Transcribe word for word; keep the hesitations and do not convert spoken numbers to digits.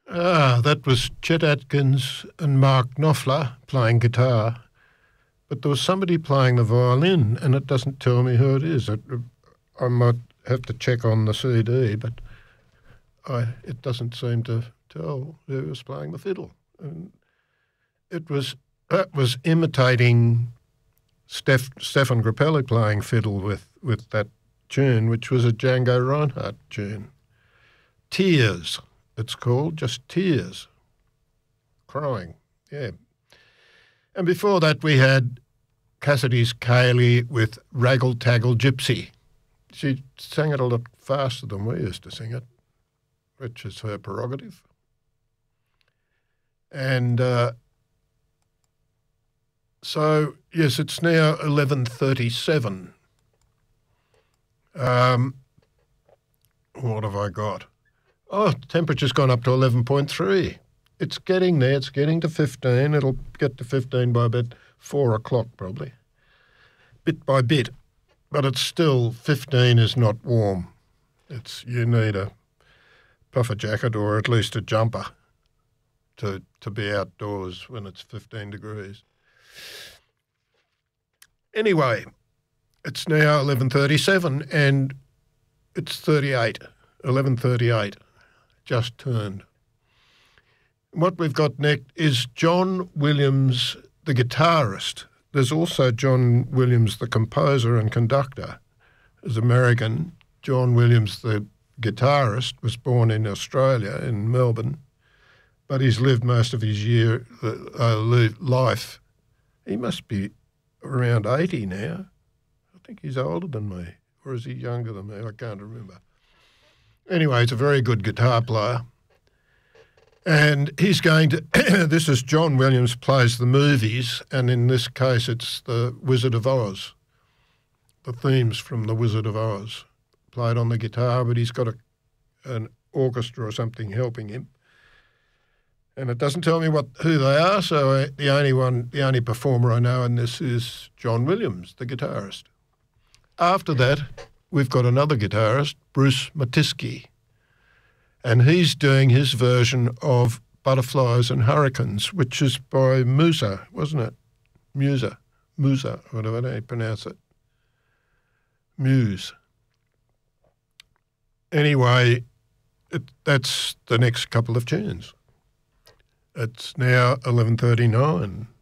Ah, that was Chet Atkins and Mark Knopfler playing guitar, but there was somebody playing the violin, and it doesn't tell me who it is. It, I might have to check on the C D, but I, it doesn't seem to tell who was playing the fiddle. And it was that was imitating Steph, Stefan Grappelli playing fiddle with, with that tune, which was a Django Reinhardt tune. Tears, it's called, just Tears. Crying, yeah. And before that we had Cassidy's Kaylee with Raggle Taggle Gypsy. She sang it a lot faster than we used to sing it, which is her prerogative. And uh, so, yes, it's now eleven thirty-seven. Um, what have I got? Oh, temperature's gone up to eleven point three. It's getting there. It's getting to fifteen. It'll get to fifteen by about four o'clock probably, bit by bit. But it's still, fifteen is not warm. It's you need a puffer jacket or at least a jumper to to be outdoors when it's fifteen degrees. Anyway, it's now eleven thirty-seven and it's thirty-eight, eleven thirty-eight, just turned. What we've got next is John Williams, the guitarist. There's also John Williams, the composer and conductor. Is American. John Williams, the guitarist, was born in Australia, in Melbourne, but he's lived most of his year uh, life. He must be around eighty now. I think he's older than me, or is he younger than me? I can't remember. Anyway, he's a very good guitar player. And he's going to, this is John Williams plays the movies, and in this case it's the Wizard of Oz, the themes from the Wizard of Oz, played on the guitar, but he's got a, an orchestra or something helping him. And it doesn't tell me what who they are, so I, the only one, the only performer I know in this is John Williams, the guitarist. After that, we've got another guitarist, Bruce Matisky, and he's doing his version of Butterflies and Hurricanes, which is by Musa, wasn't it? Musa, Musa, whatever they pronounce it. Muse. Anyway, it, that's the next couple of tunes. It's now eleven thirty-nine.